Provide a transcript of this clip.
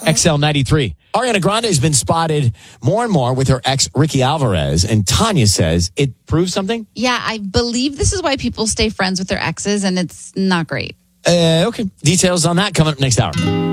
XL93. Ariana Grande has been spotted more and more with her ex, Ricky Alvarez. And Tanya says it proves something? Yeah, I believe this is why people stay friends with their exes, and it's not great. Okay. Details on that coming up next hour.